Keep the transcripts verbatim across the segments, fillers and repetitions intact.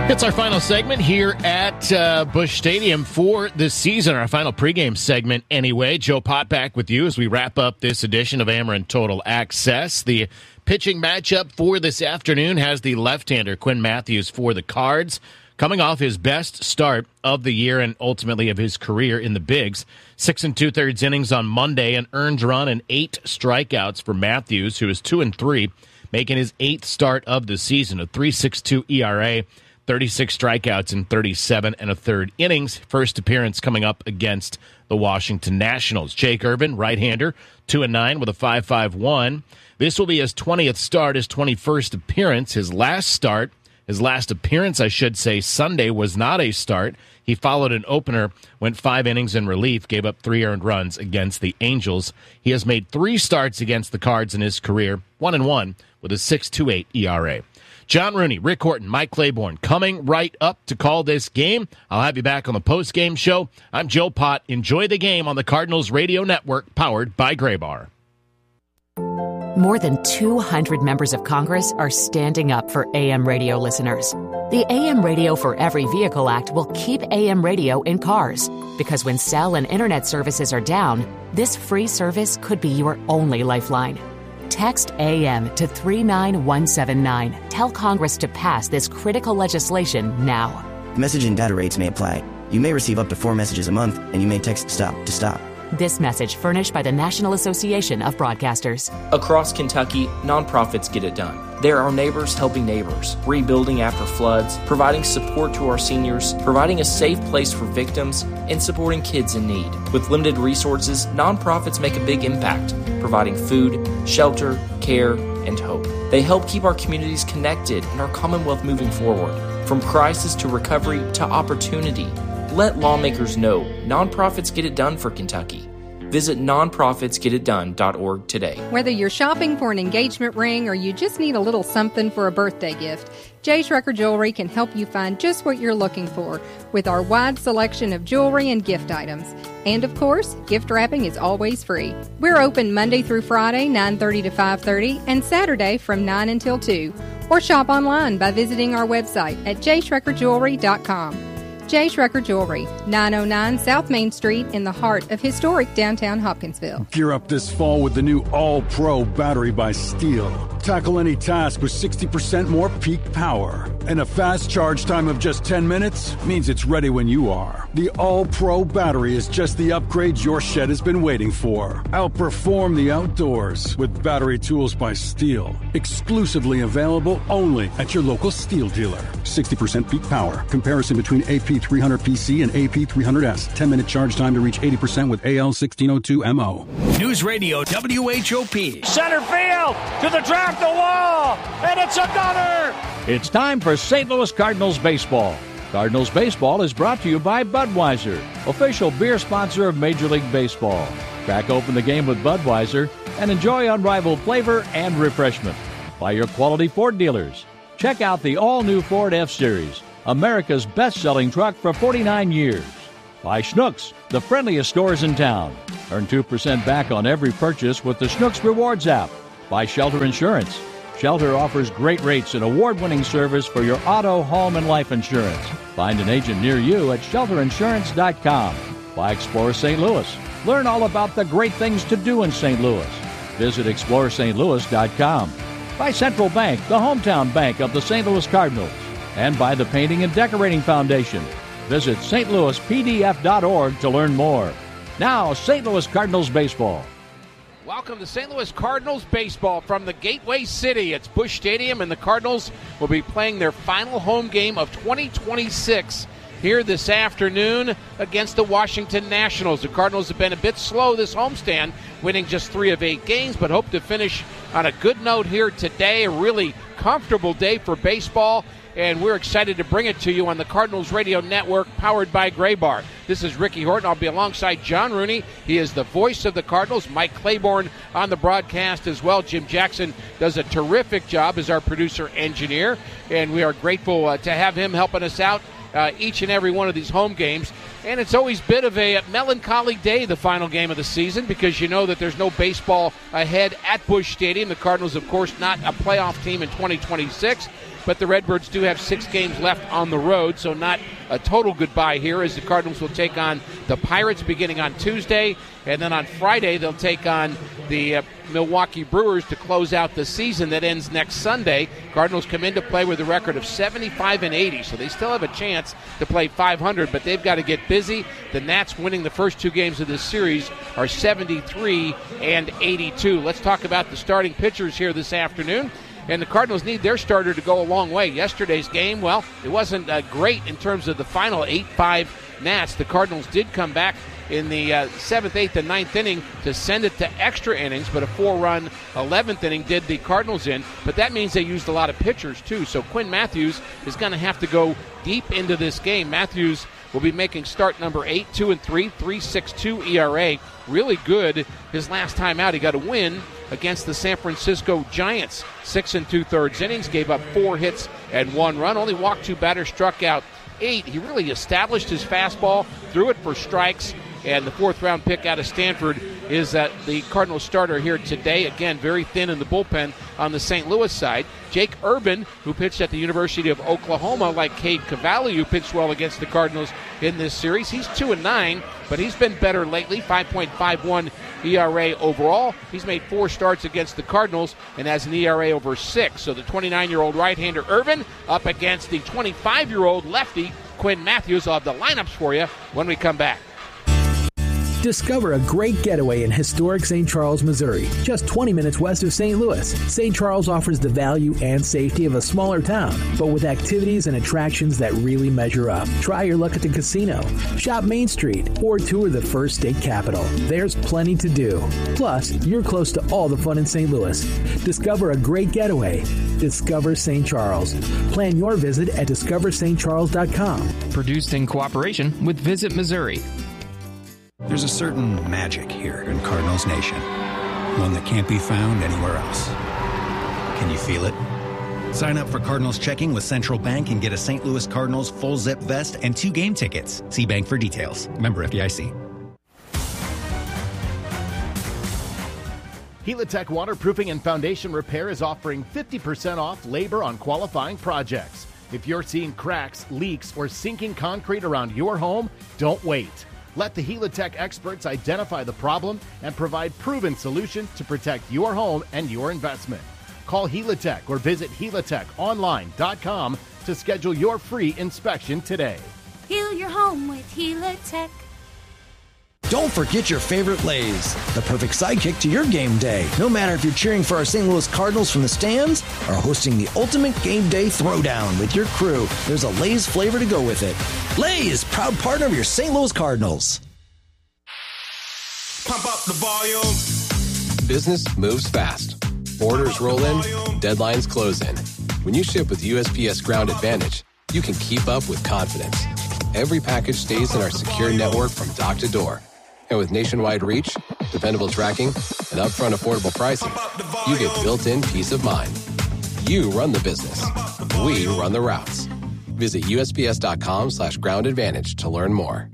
It's our final segment here at uh, Busch Stadium for this season, our final pregame segment anyway. Joe Pott back with you as we wrap up this edition of Ameren Total Access. The pitching matchup for this afternoon has the left-hander Quinn Matthews for the Cards, coming off his best start of the year and ultimately of his career in the bigs. Six and two-thirds innings on Monday, an earned run and eight strikeouts for Matthews, who is two and three, making his eighth start of the season, a three point six two E R A. thirty-six strikeouts in thirty-seven and a third innings. First appearance coming up against the Washington Nationals. Jake Irvin, right-hander, two and nine with a five point five one. This will be his twentieth start, his twenty-first appearance. His last start, his last appearance, I should say, Sunday was not a start. He followed an opener, went five innings in relief, gave up three earned runs against the Angels. He has made three starts against the Cards in his career, one and one with a six point two eight E R A. John Rooney, Rick Horton, Mike Claiborne coming right up to call this game. I'll have you back on the post-game show. I'm Joe Pott. Enjoy the game on the Cardinals Radio Network, powered by Graybar. More than two hundred members of Congress are standing up for A M radio listeners. The A M Radio for Every Vehicle Act will keep A M radio in cars, because when cell and internet services are down, this free service could be your only lifeline. Text A M to three nine one seven nine. Tell Congress to pass this critical legislation now. Message and data rates may apply. You may receive up to four messages a month, and you may text STOP to stop. This message furnished by the National Association of Broadcasters. Across Kentucky, nonprofits get it done. There are neighbors helping neighbors, rebuilding after floods, providing support to our seniors, providing a safe place for victims, and supporting kids in need. With limited resources, nonprofits make a big impact, providing food, shelter, care, and hope. They help keep our communities connected and our Commonwealth moving forward. From crisis to recovery to opportunity, let lawmakers know nonprofits get it done for Kentucky. Visit non profits get it done dot org today. Whether you're shopping for an engagement ring or you just need a little something for a birthday gift, J. Schrecker Jewelry can help you find just what you're looking for with our wide selection of jewelry and gift items. And of course, gift wrapping is always free. We're open Monday through Friday, nine thirty to five thirty, and Saturday from nine until two. Or shop online by visiting our website at j schrecker jewelry dot com. J. Schrecker Jewelry, nine oh nine South Main Street in the heart of historic downtown Hopkinsville. Gear up this fall with the new All-Pro battery by Steel. Tackle any task with sixty percent more peak power. And a fast charge time of just ten minutes means it's ready when you are. The All-Pro battery is just the upgrade your shed has been waiting for. Outperform the outdoors with battery tools by Steel. Exclusively available only at your local Steel dealer. sixty percent peak power. Comparison between A P three hundred P C and A P three hundred S. ten minute charge time to reach eighty percent with A L sixteen oh two M O. News Radio W H O P. Center field to the track, the wall, and it's another. It's time for Saint Louis Cardinals baseball. Cardinals baseball is brought to you by Budweiser, official beer sponsor of Major League Baseball. Crack open the game with Budweiser and enjoy unrivaled flavor and refreshment. By your quality Ford dealers. Check out the all-new Ford F-Series, America's best-selling truck for forty-nine years. By Schnucks, the friendliest stores in town. Earn two percent back on every purchase with the Schnucks Rewards app. By Shelter Insurance. Shelter offers great rates and award-winning service for your auto, home, and life insurance. Find an agent near you at shelter insurance dot com. By Explore Saint Louis. Learn all about the great things to do in Saint Louis. Visit explore st louis dot com. By Central Bank, the hometown bank of the Saint Louis Cardinals. And by the Painting and Decorating Foundation. Visit st louis p d f dot org to learn more. Now, Saint Louis Cardinals baseball. Welcome to Saint Louis Cardinals baseball from the Gateway City. It's Busch Stadium, and the Cardinals will be playing their final home game of twenty twenty-six here this afternoon against the Washington Nationals. The Cardinals have been a bit slow this homestand, winning just three of eight games, but hope to finish on a good note here today. A really comfortable day for baseball, and we're excited to bring it to you on the Cardinals Radio Network, powered by Graybar. This is Ricky Horton. I'll be alongside John Rooney. He is the voice of the Cardinals. Mike Claiborne on the broadcast as well. Jim Jackson does a terrific job as our producer-engineer, and we are grateful uh, to have him helping us out uh, each and every one of these home games. And it's always a bit of a melancholy day, the final game of the season, because you know that there's no baseball ahead at Busch Stadium. The Cardinals, of course, not a playoff team in twenty twenty-six. but the Redbirds do have six games left on the road, so not a total goodbye here, as the Cardinals will take on the Pirates beginning on Tuesday, and then on Friday they'll take on the uh, Milwaukee Brewers to close out the season that ends next Sunday. Cardinals come into play with a record of seventy-five and eighty, so they still have a chance to play five hundred, but they've got to get busy. The Nats, winning the first two games of this series, are seventy-three and eighty-two. Let's talk about the starting pitchers here this afternoon. And the Cardinals need their starter to go a long way. Yesterday's game, well, it wasn't uh, great in terms of the final eight five Nats. The Cardinals did come back in the uh, seventh, eighth, and ninth inning to send it to extra innings, but a four-run eleventh inning did the Cardinals in. But that means they used a lot of pitchers, too. So Quinn Matthews is going to have to go deep into this game. Matthews will be making start number eight, two and three, three point six two E R A. Really good. His last time out, he got a win against the San Francisco Giants. Six and two-thirds innings, gave up four hits and one run. Only walked two batters, struck out eight. He really established his fastball, threw it for strikes, and the fourth-round pick out of Stanford is uh, the Cardinals starter here today. Again, very thin in the bullpen on the Saint Louis side. Jake Urban, who pitched at the University of Oklahoma, like Cade Cavalli, who pitched well against the Cardinals in this series. He's two and nine, but he's been better lately, five point five one E R A overall. He's made four starts against the Cardinals and has an E R A over six. So the twenty-nine-year-old right-hander Urban up against the twenty-five-year-old lefty Quinn Matthews. I'll have the lineups for you when we come back. Discover a great getaway in historic Saint Charles, Missouri, just twenty minutes west of Saint Louis. Saint Charles offers the value and safety of a smaller town, but with activities and attractions that really measure up. Try your luck at the casino, shop Main Street, or tour the First State Capitol. There's plenty to do. Plus, you're close to all the fun in Saint Louis. Discover a great getaway. Discover Saint Charles. Plan your visit at discover st charles dot com. Produced in cooperation with Visit Missouri. There's a certain magic here in Cardinals Nation, one that can't be found anywhere else. Can you feel it? Sign up for Cardinals Checking with Central Bank and get a Saint Louis Cardinals full zip vest and two game tickets. See bank for details. Member F D I C. Helitech Waterproofing and Foundation Repair is offering fifty percent off labor on qualifying projects. If you're seeing cracks, leaks, or sinking concrete around your home, don't wait. Let the Helitech experts identify the problem and provide proven solutions to protect your home and your investment. Call Helitech or visit helitech online dot com to schedule your free inspection today. Heal your home with Helitech. Don't forget your favorite Lay's, the perfect sidekick to your game day. No matter if you're cheering for our Saint Louis Cardinals from the stands or hosting the ultimate game day throwdown with your crew, there's a Lay's flavor to go with it. Lay's, proud partner of your Saint Louis Cardinals. Pump up the volume. Business moves fast. Orders roll in, deadlines close in. When you ship with U S P S Ground Advantage, you can keep up with confidence. Every package stays in our secure network from dock to door. And with nationwide reach, dependable tracking, and upfront affordable pricing, you get built-in peace of mind. You run the business. We run the routes. Visit U S P S dot com slash ground advantage to learn more.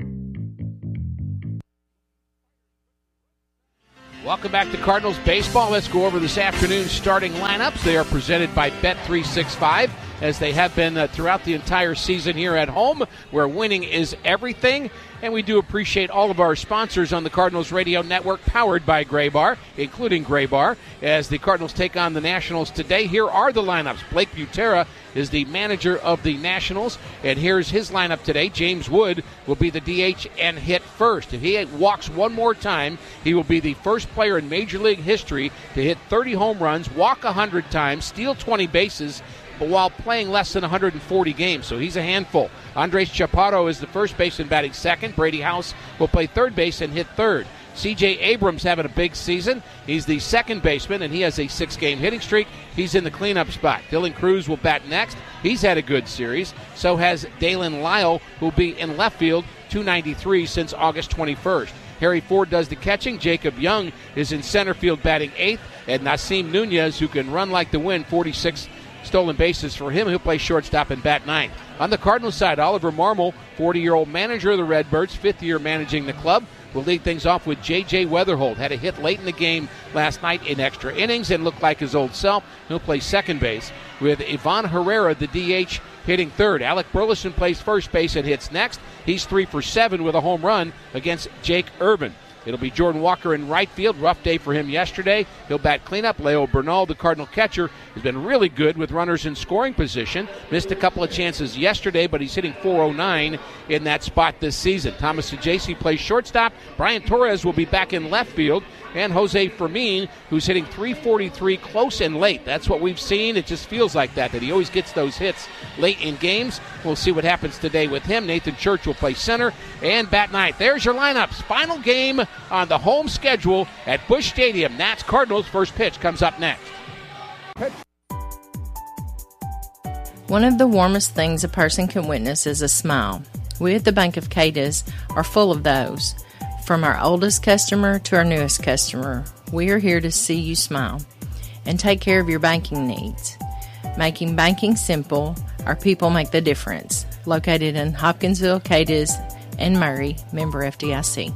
Welcome back to Cardinals Baseball. Let's go over this afternoon's starting lineups. They are presented by Bet three sixty-five, as they have been uh, throughout the entire season here at home, where winning is everything. And we do appreciate all of our sponsors on the Cardinals Radio Network, powered by Gray Bar, including Gray Bar, as the Cardinals take on the Nationals today. Here are the lineups. Blake Butera is the manager of the Nationals, and here's his lineup today. James Wood will be the D H and hit first. If he walks one more time, he will be the first player in Major League history to hit thirty home runs, walk one hundred times, steal twenty bases, but while playing less than one hundred forty games, so he's a handful. Andres Chaparro is the first baseman batting second. Brady House will play third base and hit third. C J Abrams having a big season. He's the second baseman, and he has a six-game hitting streak. He's in the cleanup spot. Dylan Cruz will bat next. He's had a good series. So has Dalen Lyle, who will be in left field, two ninety-three since August twenty-first. Harry Ford does the catching. Jacob Young is in center field batting eighth. And Nasim Nunez, who can run like the wind, forty-six stolen bases for him. He'll play shortstop and bat ninth. On the Cardinals side, Oliver Marmol, forty-year-old manager of the Redbirds, fifth year managing the club, will lead things off with J J Weatherholt. Had a hit late in the game last night in extra innings and looked like his old self. He'll play second base with Ivan Herrera, the D H, hitting third. Alec Burleson plays first base and hits next. He's three for seven with a home run against Jake Urban. It'll be Jordan Walker in right field. Rough day for him yesterday. He'll bat cleanup. Leo Bernal, the Cardinal catcher, has been really good with runners in scoring position. Missed a couple of chances yesterday, but he's hitting four oh nine in that spot this season. Thomas Sajaci plays shortstop. Brian Torres will be back in left field. And Jose Fermin, who's hitting three forty-three close and late. That's what we've seen. It just feels like that, that he always gets those hits late in games. We'll see what happens today with him. Nathan Church will play center and bat ninth. There's your lineups. Final game on the home schedule at Busch Stadium. Nats Cardinals. First pitch comes up next. One of the warmest things a person can witness is a smile. We at the Bank of Cadiz are full of those. From our oldest customer to our newest customer, we are here to see you smile and take care of your banking needs. Making banking simple, our people make the difference. Located in Hopkinsville, Cadiz, and Murray, member F D I C.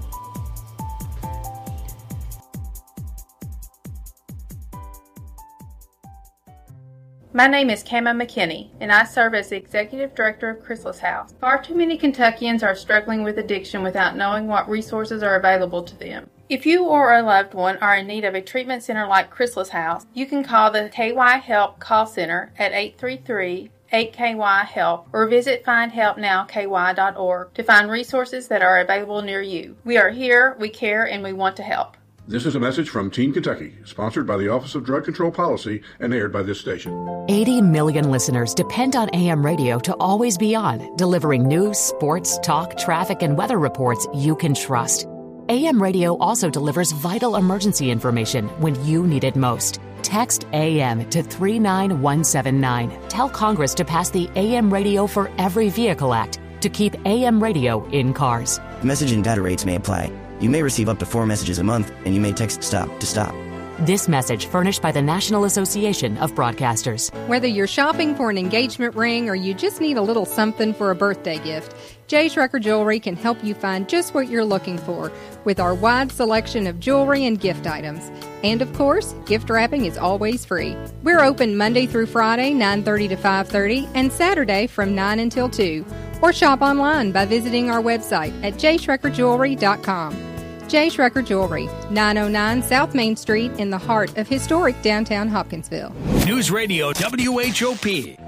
My name is Kama McKinney, and I serve as the Executive Director of Chrysalis House. Far too many Kentuckians are struggling with addiction without knowing what resources are available to them. If you or a loved one are in need of a treatment center like Chrysalis House, you can call the K Y Help call center at eight three three, eight K Y help or visit find help now K Y dot org to find resources that are available near you. We are here, we care, and we want to help. This is a message from Teen Kentucky, sponsored by the Office of Drug Control Policy and aired by this station. eighty million listeners depend on A M radio to always be on, delivering news, sports, talk, traffic, and weather reports you can trust. A M radio also delivers vital emergency information when you need it most. Text A M to three nine one seven nine. Tell Congress to pass the A M Radio for Every Vehicle Act to keep A M radio in cars. Message and data rates may apply. You may receive up to four messages a month, and you may text STOP to stop. This message furnished by the National Association of Broadcasters. Whether you're shopping for an engagement ring or you just need a little something for a birthday gift, Jay Schrecker Jewelry can help you find just what you're looking for with our wide selection of jewelry and gift items. And of course, gift wrapping is always free. We're open Monday through Friday, nine thirty to five thirty, and Saturday from nine until two. Or shop online by visiting our website at j schrecker jewelry dot com. Jay Schrecker Jewelry, nine oh nine South Main Street in the heart of historic downtown Hopkinsville. News Radio W H O P.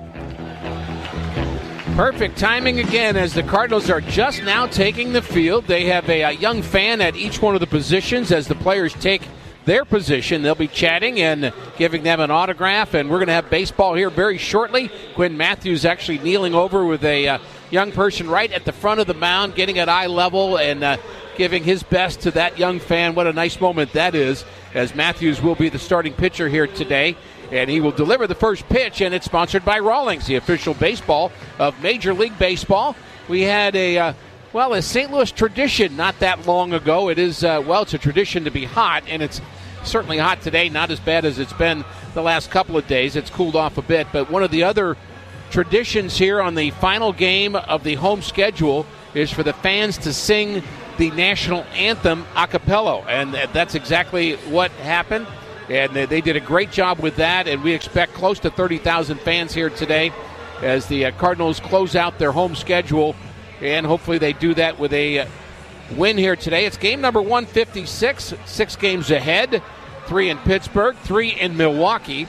Perfect timing again as the Cardinals are just now taking the field. They have a, a young fan at each one of the positions as the players take their position. They'll be chatting and giving them an autograph, and we're going to have baseball here very shortly. Quinn Matthews actually kneeling over with a uh, young person right at the front of the mound, getting at eye level and uh, giving his best to that young fan. What a nice moment that is, as Matthews will be the starting pitcher here today, and he will deliver the first pitch, and it's sponsored by Rawlings, the official baseball of Major League Baseball. We had a, uh, well, a Saint Louis tradition not that long ago. It is, uh, well, it's a tradition to be hot, and it's certainly hot today, not as bad as it's been the last couple of days. It's cooled off a bit, but one of the other traditions here on the final game of the home schedule is for the fans to sing the national anthem a cappella, and that's exactly what happened, and they did a great job with that, and we expect close to thirty thousand fans here today as the Cardinals close out their home schedule, and hopefully they do that with a win here today. It's game number one fifty-six, six games ahead, three in Pittsburgh, three in Milwaukee.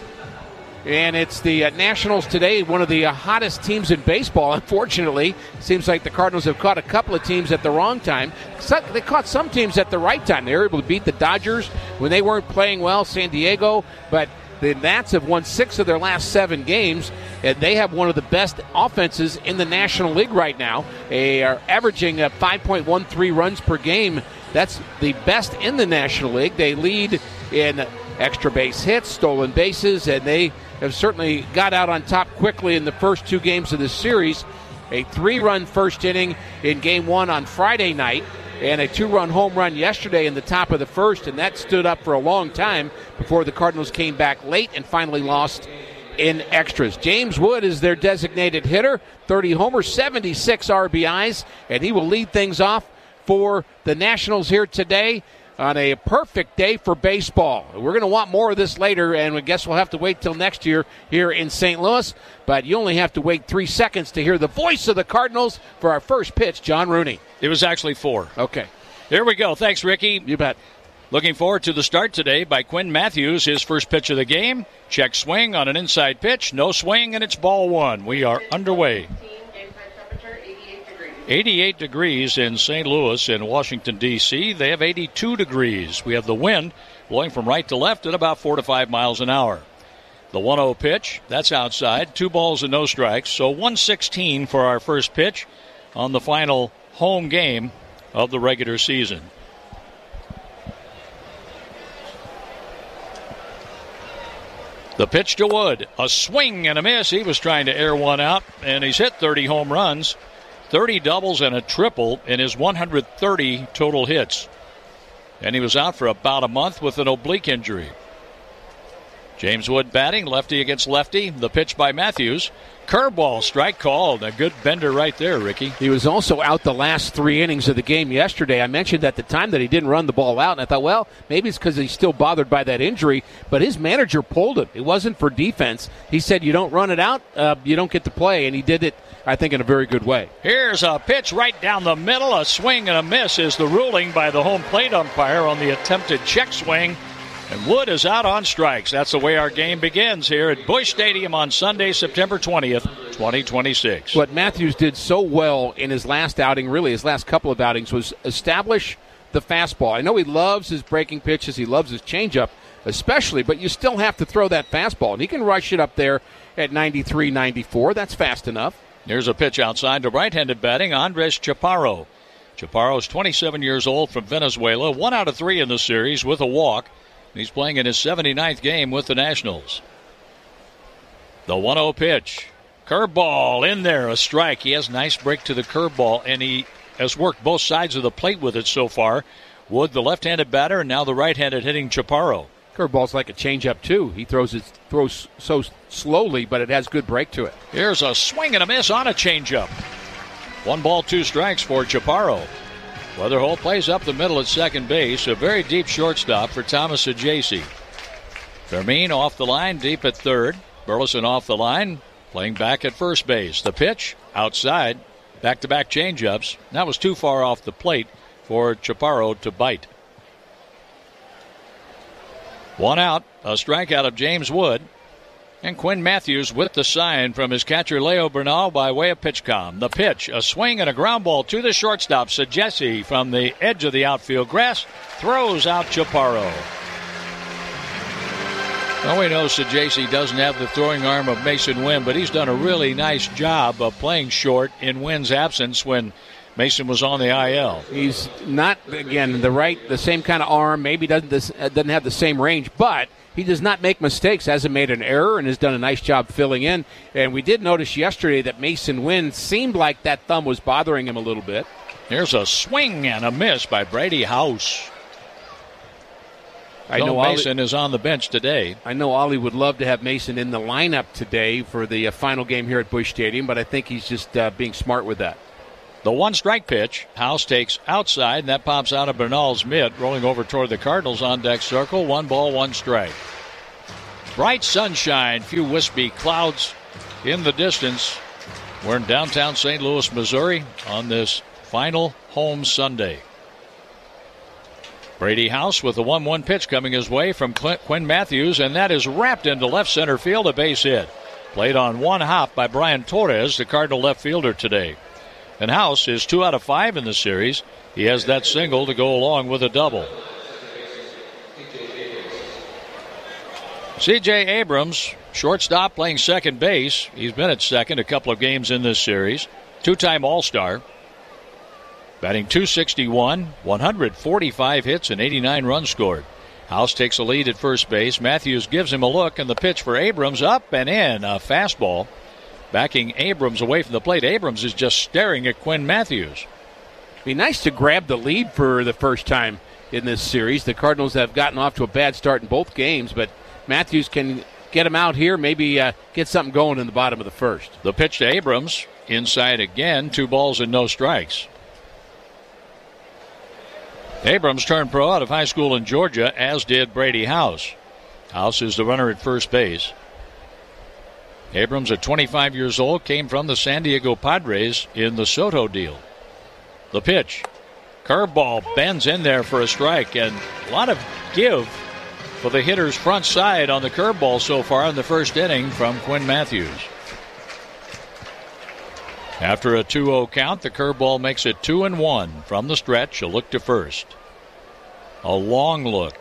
And it's the uh, Nationals today, one of the uh, hottest teams in baseball, unfortunately. Seems like the Cardinals have caught a couple of teams at the wrong time. So they caught some teams at the right time. They were able to beat the Dodgers when they weren't playing well, San Diego. But the Nats have won six of their last seven games, and they have one of the best offenses in the National League right now. They are averaging uh, five point one three runs per game. That's the best in the National League. They lead in extra base hits, stolen bases, and they have certainly got out on top quickly in the first two games of this series. A three-run first inning in game one on Friday night, and a two-run home run yesterday in the top of the first, and that stood up for a long time before the Cardinals came back late and finally lost in extras. James Wood is their designated hitter, thirty homers, seventy-six R B Is, and he will lead things off for the Nationals here today on a perfect day for baseball. We're going to want more of this later, and I guess we'll have to wait till next year here in Saint Louis. But you only have to wait three seconds to hear the voice of the Cardinals for our first pitch, John Rooney. It was actually four. Okay. Here we go. Thanks, Ricky. You bet. Looking forward to the start today by Quinn Matthews, his first pitch of the game. Check swing on an inside pitch. No swing, and it's ball one. We are underway. eighty-eight degrees in Saint Louis and Washington, D C They have eighty-two degrees. We have the wind blowing from right to left at about four to five miles an hour. The one oh pitch, that's outside. Two balls and no strikes. So one sixteen for our first pitch on the final home game of the regular season. The pitch to Wood. A swing and a miss. He was trying to air one out, and he's hit thirty home runs. thirty doubles and a triple in his one hundred thirty total hits. And he was out for about a month with an oblique injury. James Wood batting, lefty against lefty. The pitch by Matthews. Curveball, strike called. A good bender right there, Ricky. He was also out the last three innings of the game yesterday. I mentioned at the time that he didn't run the ball out, and I thought, well, maybe it's because he's still bothered by that injury. But his manager pulled him. It wasn't for defense. He said, you don't run it out, uh, you don't get to play. And he did it, I think, in a very good way. Here's a pitch right down the middle. A swing and a miss is the ruling by the home plate umpire on the attempted check swing. And Wood is out on strikes. That's the way our game begins here at Busch Stadium on Sunday, September twentieth, twenty twenty-six. What Matthews did so well in his last outing, really his last couple of outings, was establish the fastball. I know he loves his breaking pitches. He loves his changeup especially, but you still have to throw that fastball. And he can rush it up there at ninety-three, ninety-four. That's fast enough. Here's a pitch outside to right-handed batting, Andres Chaparro. Chaparro is twenty-seven years old from Venezuela, one out of three in the series with a walk. He's playing in his seventy-ninth game with the Nationals. The one oh pitch. Curveball in there, a strike. He has a nice break to the curveball, and he has worked both sides of the plate with it so far. Wood, the left-handed batter, and now the right-handed hitting Chaparro. Curveball's like a changeup, too. He throws it throws so slowly, but it has good break to it. Here's a swing and a miss on a changeup. One ball, two strikes for Chaparro. Weatherholt plays up the middle at second base. A very deep shortstop for Thomas Ajayci. Fermin off the line, deep at third. Burleson off the line, playing back at first base. The pitch, outside. Back-to-back changeups. That was too far off the plate for Chaparro to bite. One out, a strikeout of James Wood. And Quinn Matthews with the sign from his catcher Leo Bernal by way of PitchCom. The pitch, a swing and a ground ball to the shortstop. Sajesi from the edge of the outfield grass throws out Chaparro. Well, we know Sajesi doesn't have the throwing arm of Mason Wynn, but he's done a really nice job of playing short in Wynn's absence when Mason was on the I L. He's not, again, the right, the same kind of arm. Maybe doesn't this, doesn't have the same range, but he does not make mistakes, hasn't made an error, and has done a nice job filling in. And we did notice yesterday that Mason Wynn seemed like that thumb was bothering him a little bit. Here's a swing and a miss by Brady House. I know Ollie, Mason is on the bench today. I know Ollie would love to have Mason in the lineup today for the uh, final game here at Busch Stadium, but I think he's just uh, being smart with that. The one-strike pitch, House takes outside, and that pops out of Bernal's mitt, rolling over toward the Cardinals on deck circle. One ball, one strike. Bright sunshine, few wispy clouds in the distance. We're in downtown Saint Louis, Missouri on this final home Sunday. Brady House with the one one pitch coming his way from Clint, Quinn Matthews, and that is wrapped into left center field, a base hit. Played on one hop by Brian Torres, the Cardinal left fielder today. And House is two out of five in the series. He has that single to go along with a double. C J Abrams, shortstop, playing second base. He's been at second a couple of games in this series. Two-time All-Star. Batting two sixty-one, one hundred forty-five hits, and eighty-nine runs scored. House takes a lead at first base. Matthews gives him a look, and the pitch for Abrams up and in. A fastball. Backing Abrams away from the plate. Abrams is just staring at Quinn Matthews. Be nice to grab the lead for the first time in this series. The Cardinals have gotten off to a bad start in both games, but Matthews can get him out here, maybe uh, get something going in the bottom of the first. The pitch to Abrams, inside again, two balls and no strikes. Abrams turned pro out of high school in Georgia, as did Brady House. House is the runner at first base. Abrams, at twenty-five years old, came from the San Diego Padres in the Soto deal. The pitch. Curveball bends in there for a strike, and a lot of give for the hitter's front side on the curveball so far in the first inning from Quinn Matthews. After a two oh count, the curveball makes it two and one from the stretch. A look to first. A long look.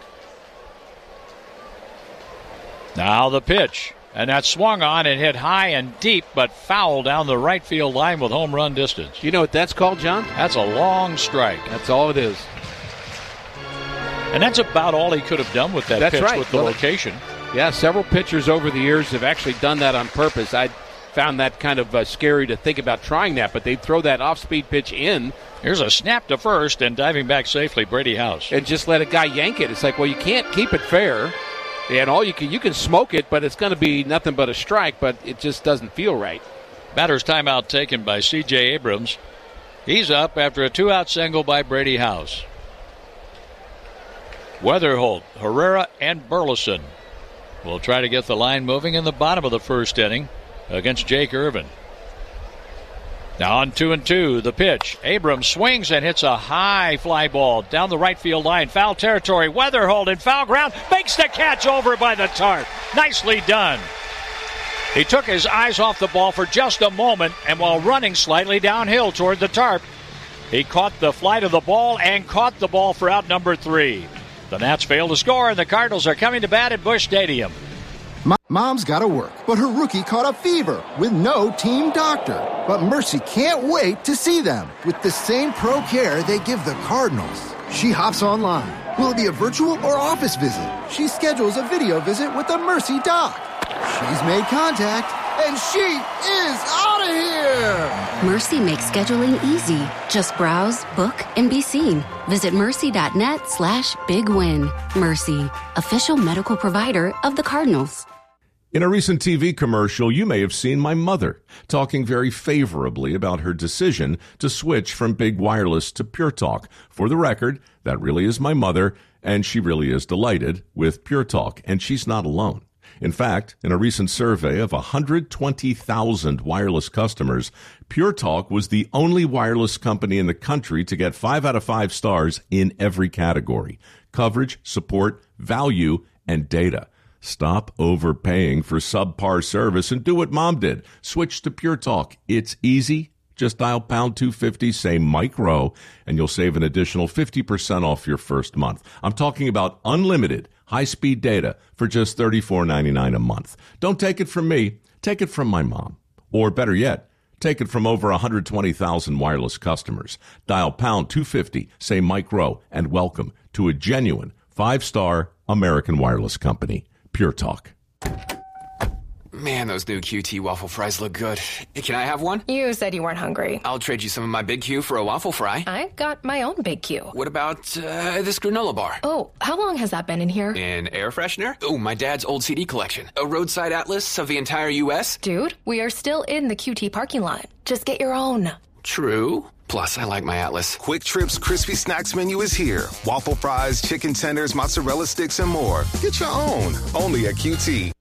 Now the pitch. And that swung on and hit high and deep, but foul down the right field line with home run distance. You know what that's called, John? That's a long strike. That's all it is. And that's about all he could have done with that that's pitch right. with the well, location. Yeah, several pitchers over the years have actually done that on purpose. I found that kind of uh, scary to think about trying that, but they'd throw that off-speed pitch in. Here's a snap to first, and diving back safely, Brady House. And just let a guy yank it. It's like, well, you can't keep it fair. And all you can you can smoke it, but it's going to be nothing but a strike, but it just doesn't feel right. Batter's timeout taken by C J Abrams. He's up after a two-out single by Brady House. Weatherholt, Herrera, and Burleson will try to get the line moving in the bottom of the first inning against Jake Irvin. Now on two and two, the pitch. Abrams swings and hits a high fly ball down the right field line. Foul territory. Weatherholt in foul ground. Makes the catch over by the tarp. Nicely done. He took his eyes off the ball for just a moment, and while running slightly downhill toward the tarp, he caught the flight of the ball and caught the ball for out number three. The Nats fail to score, and the Cardinals are coming to bat at Busch Stadium. Mom's got to work, but her rookie caught a fever with no team doctor. But Mercy can't wait to see them with the same pro care they give the Cardinals. She hops online. Will it be a virtual or office visit? She schedules a video visit with the Mercy doc. She's made contact, and she is out of here! Mercy makes scheduling easy. Just browse, book, and be seen. Visit mercy.net slash big win. Mercy, official medical provider of the Cardinals. In a recent T V commercial, you may have seen my mother talking very favorably about her decision to switch from Big Wireless to Pure Talk. For the record, that really is my mother, and she really is delighted with Pure Talk, and she's not alone. In fact, in a recent survey of one hundred twenty thousand wireless customers, Pure Talk was the only wireless company in the country to get five out of five stars in every category: coverage, support, value, and data. Stop overpaying for subpar service and do what Mom did. Switch to Pure Talk. It's easy. Just dial pound two fifty, say Mike Rowe, and you'll save an additional fifty percent off your first month. I'm talking about unlimited high-speed data for just thirty-four ninety-nine a month. Don't take it from me. Take it from my mom. Or better yet, take it from over one hundred twenty thousand wireless customers. Dial pound two fifty, say Mike Rowe, and welcome to a genuine five-star American wireless company. Pure Talk. Man, those new Q T waffle fries look good. Can I have one? You said you weren't hungry. I'll trade you some of my Big Q for a waffle fry. I got my own Big Q. What about uh, this granola bar? Oh, how long has that been in here? An air freshener? Oh, my dad's old C D collection. A roadside atlas of the entire U S? Dude, we are still in the Q T parking lot. Just get your own. True. Plus, I like my Atlas. Quick Trip's Crispy Snacks menu is here. Waffle fries, chicken tenders, mozzarella sticks, and more. Get your own. Only at Q T.